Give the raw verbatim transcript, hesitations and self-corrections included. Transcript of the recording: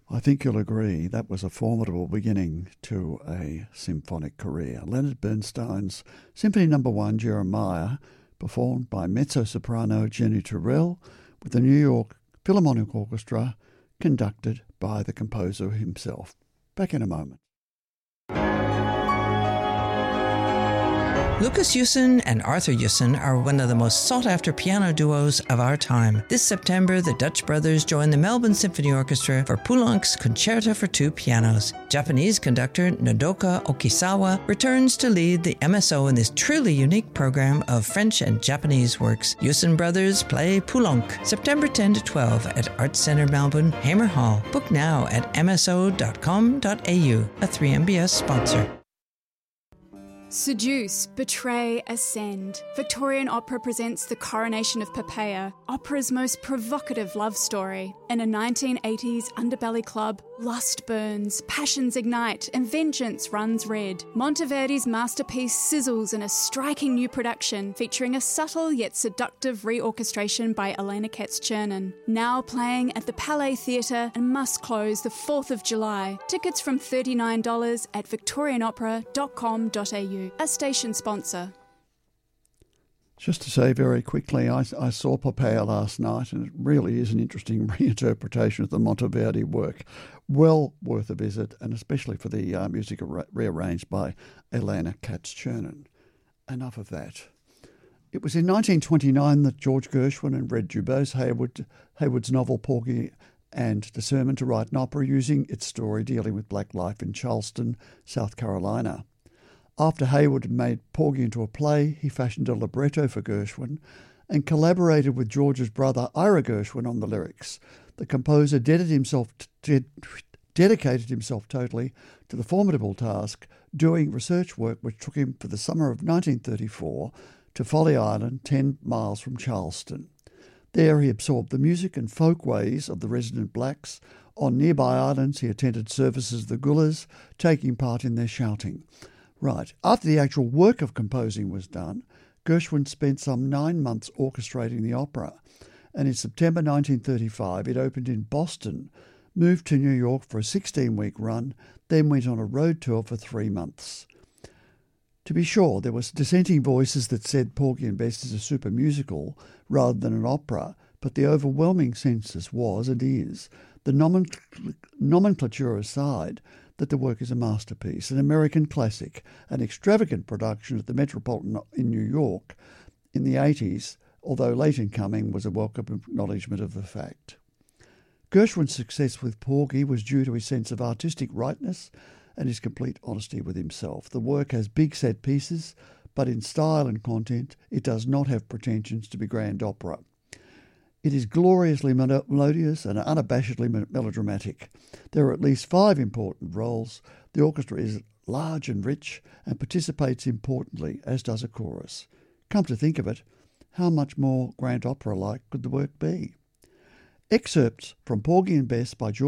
I think you'll agree that was a formidable beginning to a symphonic career. Leonard Bernstein's Symphony Number One, Jeremiah, performed by mezzo-soprano Jenny Turrell with the New York Philharmonic Orchestra, conducted by the composer himself. Back in a moment. Lucas Yusen and Arthur Yusen are one of the most sought-after piano duos of our time. This September, the Dutch brothers join the Melbourne Symphony Orchestra for Poulenc's Concerto for Two Pianos. Japanese conductor Nodoka Okisawa returns to lead the M S O in this truly unique program of French and Japanese works. Yusen brothers play Poulenc, September tenth to twelfth at Arts Centre Melbourne, Hamer Hall. Book now at m s o dot com dot a u, a three M B S sponsor. Seduce, betray, ascend. Victorian Opera presents The Coronation of Poppaea, opera's most provocative love story. In a nineteen eighties underbelly club, lust burns, passions ignite, and vengeance runs red. Monteverdi's masterpiece sizzles in a striking new production featuring a subtle yet seductive reorchestration by Elena Katz-Chernin. Now playing at the Palais Theatre and must close the fourth of July. Tickets from thirty-nine dollars at victorian opera dot com dot a u. A station sponsor. Just to say very quickly, I, I saw Poppaea last night, and it really is an interesting reinterpretation of the Monteverdi work. Well worth a visit, and especially for the uh, music re- rearranged by Elena Katz-Chernin. Enough of that. It was in nineteen twenty-nine that George Gershwin and Red Dubose Hayward, Hayward's novel Porgy and determined to write an opera using its story dealing with black life in Charleston, South Carolina. After Hayward had made Porgy into a play, he fashioned a libretto for Gershwin and collaborated with George's brother Ira Gershwin on the lyrics. The composer dedicated himself, t- dedicated himself totally to the formidable task, doing research work which took him for the summer of nineteen thirty-four to Folly Island, ten miles from Charleston. There he absorbed the music and folk ways of the resident blacks. On nearby islands he attended services of the Gullahs, taking part in their shouting. Right, after the actual work of composing was done, Gershwin spent some nine months orchestrating the opera, and in September nineteen thirty-five it opened in Boston, moved to New York for a sixteen-week run, then went on a road tour for three months. To be sure, there were dissenting voices that said Porgy and Bess is a super musical rather than an opera, but the overwhelming consensus was, and is, the nomencl- nomenclature aside, that the work is a masterpiece, an American classic, an extravagant production at the Metropolitan in New York in the eighties, although late in coming, was a welcome acknowledgement of the fact. Gershwin's success with Porgy was due to his sense of artistic rightness and his complete honesty with himself. The work has big set pieces, but in style and content, it does not have pretensions to be grand opera. It is gloriously melodious and unabashedly melodramatic. There are at least five important roles. The orchestra is large and rich and participates importantly, as does a chorus. Come to think of it, how much more grand opera-like could the work be? Excerpts from Porgy and Bess by George